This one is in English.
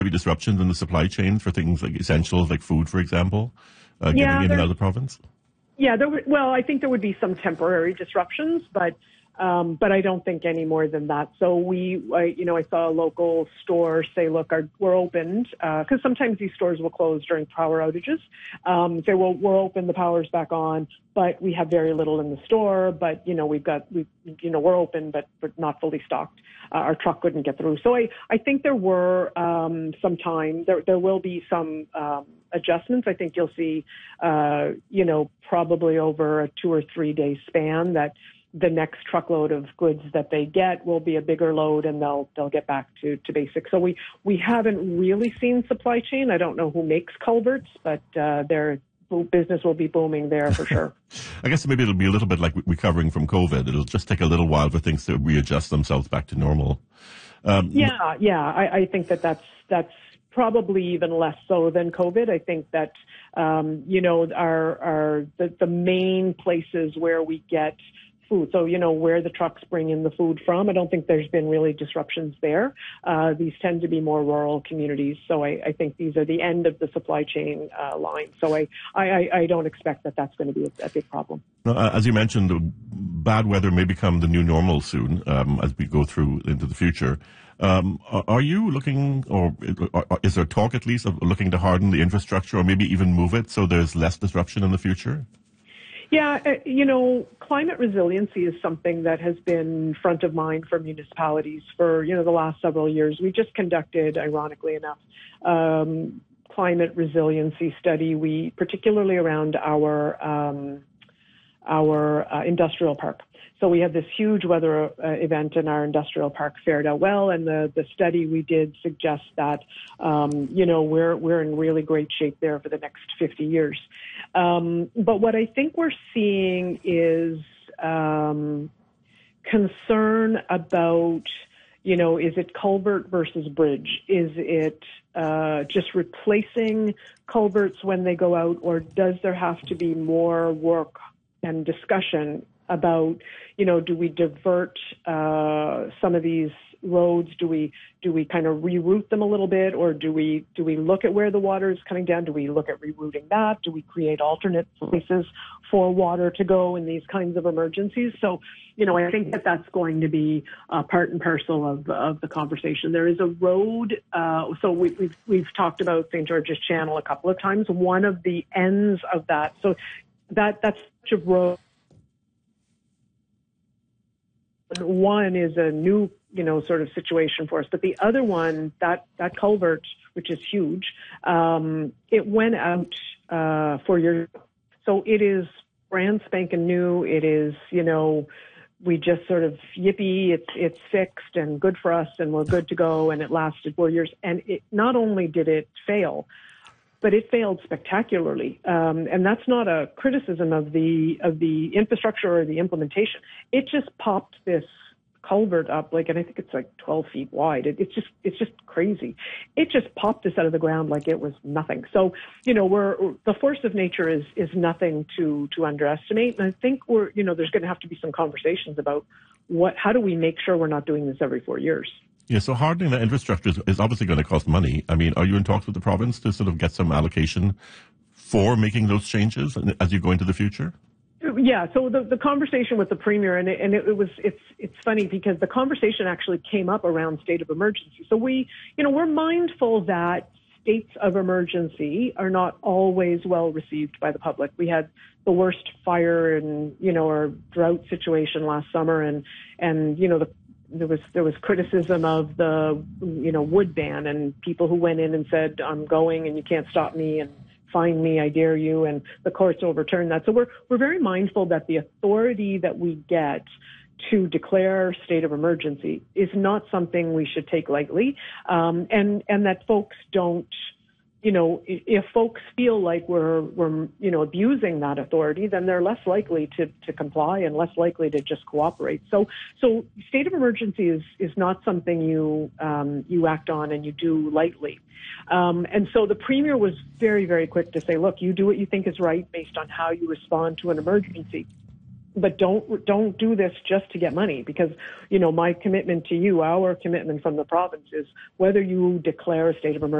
maybe disruptions in the supply chain for things like essentials, like food, for example, getting in and out of the province? Yeah, well, I think there would be some temporary disruptions, but I don't think any more than that. So I saw a local store say, look, we're opened, because sometimes these stores will close during power outages. Say, well, we're open, the power's back on, but we have very little in the store, but, we're open, but not fully stocked. Our truck couldn't get through. So I think there were some time, there will be some adjustments. I think you'll see, probably over a 2 or 3 day span that the next truckload of goods that they get will be a bigger load, and they'll get back to basics. So we haven't really seen supply chain. I don't know who makes culverts, but their business will be booming there for sure. I guess maybe it'll be a little bit like recovering from COVID. It'll just take a little while for things to readjust themselves back to normal. I think that's probably even less so than COVID. I think that the main places where we get food, so where the trucks bring in the food from, I don't think there's been really disruptions there. These tend to be more rural communities, so I think these are the end of the supply chain line. So I don't expect that that's going to be a big problem. As you mentioned, bad weather may become the new normal soon as we go through into the future. Are you looking, or is there talk at least of looking to harden the infrastructure or maybe even move it so there's less disruption in the future? Yeah, climate resiliency is something that has been front of mind for municipalities for, the last several years. We just conducted, ironically enough, climate resiliency study, particularly around our industrial park. So we had this huge weather event in our industrial park, fared out well, and the study we did suggests that, we're in really great shape there for the next 50 years. But what I think we're seeing is concern about, is it culvert versus bridge? Is it just replacing culverts when they go out, or does there have to be more work and discussion about, do we divert some of these roads? Do we kind of reroute them a little bit, or do we look at where the water is coming down? Do we look at rerouting that? Do we create alternate places for water to go in these kinds of emergencies? So, I think that's going to be part and parcel of the conversation. There is a road. So we've talked about St. George's Channel a couple of times. One of the ends of that, so that's such a road. One is a new, sort of situation for us. But the other one, that culvert, which is huge, it went out 4 years ago. So it is brand spanking new. It is, we just sort of, yippee, it's fixed and good for us and we're good to go. And it lasted 4 years. And it not only did it fail, but it failed spectacularly. And that's not a criticism of the infrastructure or the implementation. It just popped this culvert up, and I think it's like 12 feet wide. It's just crazy. It just popped this out of the ground like it was nothing. So, the force of nature is nothing to underestimate. And I think there's going to have to be some conversations about how do we make sure we're not doing this every 4 years. Yeah, so hardening the infrastructure is obviously going to cost money. I mean, are you in talks with the province to sort of get some allocation for making those changes as you go into the future? Yeah, so the conversation with the Premier, it's funny because the conversation actually came up around state of emergency. So we're mindful that states of emergency are not always well received by the public. We had the worst fire and, or drought situation last summer, and there was criticism of the, wood ban, and people who went in and said, I'm going and you can't stop me, and find me, I dare you, and the courts overturned that. So we're very mindful that the authority that we get to declare state of emergency is not something we should take lightly, and that folks don't, if folks feel like we're abusing that authority, then they're less likely to comply and less likely to just cooperate. So state of emergency is not something you act on and you do lightly. And so the Premier was very, very quick to say, look, you do what you think is right based on how you respond to an emergency. but don't do this just to get money, because, my commitment to you, our commitment from the province is whether you declare a state of emergency